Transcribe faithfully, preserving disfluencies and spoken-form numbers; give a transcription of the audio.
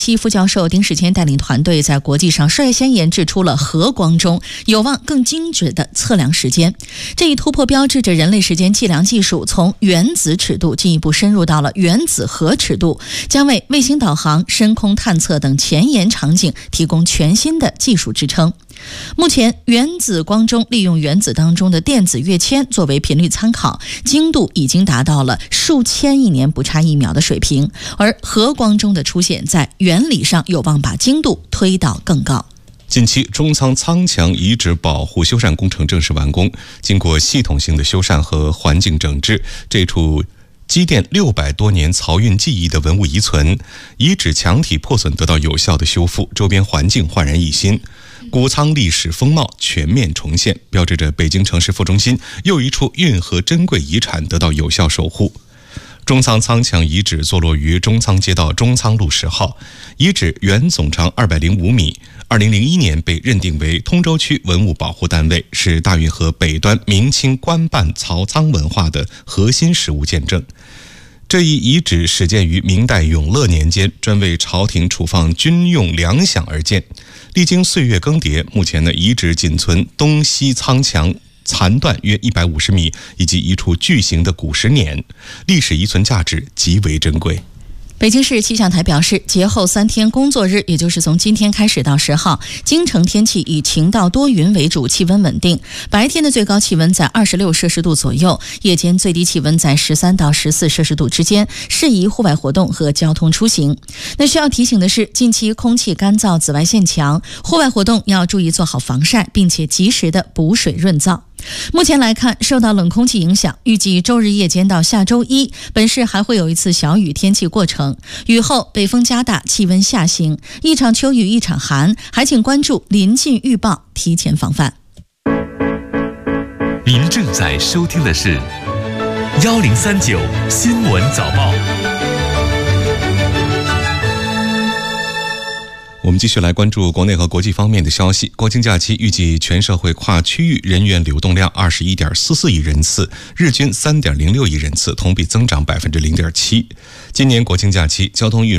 系副教授丁世谦带领团队在国际上率先研制出了核光中，有望更精准地测量时间。这一突破标志着人类时间计量技术从原子尺度进一步深入到了原子核尺度，将为卫星导航、深空探测等前沿场景提供全新的技术支撑。目前，原子光中利用原子当中的电子跃迁作为频率参考，精度已经达到了数千亿年不差一秒的水平，而核光中的出现在原理上有望把精度推到更高。 近期，中仓仓墙遗址保护修缮工程正式完工，经过系统性的修缮和环境整治，这处积淀六百多年漕运技艺的文物遗存，遗址墙体破损得到有效的修复，周边环境焕然一新，谷仓历史风貌全面重现，标志着北京城市副中心又一处运河珍贵遗产得到有效守护。中仓仓墙遗址坐落于中仓街道中仓路十号，遗址原总长二百零五米，二零零一年被认定为通州区文物保护单位，是大运河北端明清官办漕仓文化的核心实物见证。这一遗址始建于明代永乐年间，专为朝廷储放军用粮饷而建。历经岁月更迭，目前呢，遗址仅存东西仓墙残段约一百五十米，以及一处巨型的古石辇，历史遗存价值极为珍贵。 北京市气象台表示，节后三天工作日，也就是从今天开始到十号，京城天气以晴到多云为主，气温稳定。白天的最高气温在二十六摄氏度左右，夜间最低气温在十三到十四摄氏度之间，适宜户外活动和交通出行。那需要提醒的是，近期空气干燥，紫外线强，户外活动要注意做好防晒，并且及时的补水润燥。目前来看，受到冷空气影响，预计周日夜间到下周一，本市还会有一次小雨天气过程。雨后北风加大，气温下行，一场秋雨一场寒，还请关注临近预报，提前防范。 您正在收听的是幺零三九新闻早报。 我们继续来关注国内和国际方面的消息。国庆假期预计全社会跨区域人员流动量二十一点四四亿人次，日均三点零六亿人次，同比增长百分之零点七。今年国庆假期，交通运